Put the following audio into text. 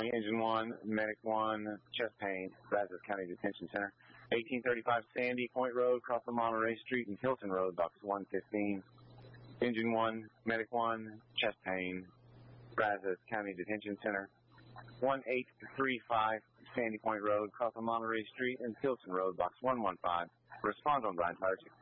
Engine 1, Medic 1, chest pain, Brazos County Detention Center. 1835 Sandy Point Road, across from Monterey Street and Hilton Road, box 115. Engine 1, Medic 1, chest pain, Brazos County Detention Center. 1835 Sandy Point Road, across from Monterey Street and Hilton Road, box 115. Respond on blind fire 6.